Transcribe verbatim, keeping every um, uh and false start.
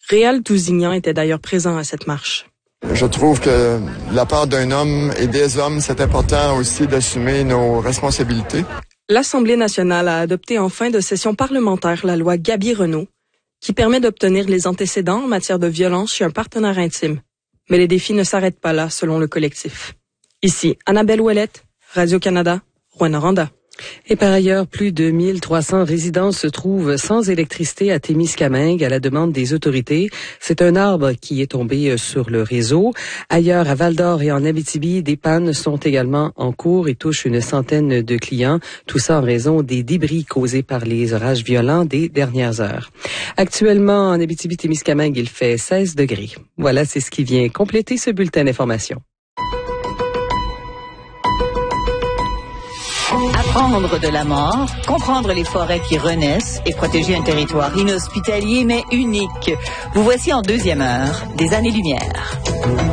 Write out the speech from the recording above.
Réal Tousignan était d'ailleurs présent à cette marche. Je trouve que de la part d'un homme et des hommes, c'est important aussi d'assumer nos responsabilités. L'Assemblée nationale a adopté en fin de session parlementaire la loi Gaby-Renaud, qui permet d'obtenir les antécédents en matière de violence chez un partenaire intime. Mais les défis ne s'arrêtent pas là, selon le collectif. Ici, Annabelle Ouellette, Radio-Canada, Rouyn-Noranda. Et par ailleurs, plus de mille trois cents résidents se trouvent sans électricité à Témiscamingue à la demande des autorités. C'est un arbre qui est tombé sur le réseau. Ailleurs, à Val-d'Or et en Abitibi, des pannes sont également en cours et touchent une centaine de clients. Tout ça en raison des débris causés par les orages violents des dernières heures. Actuellement, en Abitibi-Témiscamingue, il fait seize degrés. Voilà, c'est ce qui vient compléter ce bulletin d'information. Apprendre de la mort, comprendre les forêts qui renaissent et protéger un territoire inhospitalier mais unique. Vous voici en deuxième heure des Années-Lumière.